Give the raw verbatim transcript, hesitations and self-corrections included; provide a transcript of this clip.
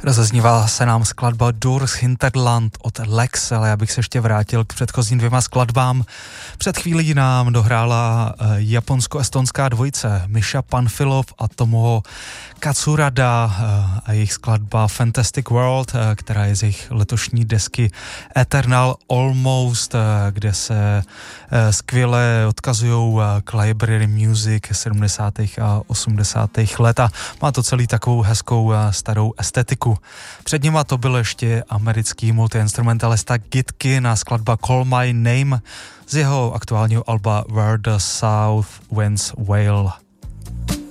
Rozeznívá se nám skladba Doors Hinterland od Lex, ale já bych se ještě vrátil k předchozím dvěma skladbám. Před chvílí nám dohrála japonsko-estonská dvojice Misha Panfilov a Tomoho Katsurada a jejich skladba Fantastic World, která je z jejich letošní desky Eternal Almost, kde se skvěle odkazují k library music sedmdesátých a osmdesátých let a má to celý takovou hezkou starou estetiku. Před nima to byl ještě americký multiinstrumentalista Gitky na skladba Call My Name z jeho aktuálního alba Where the South Winds Wail.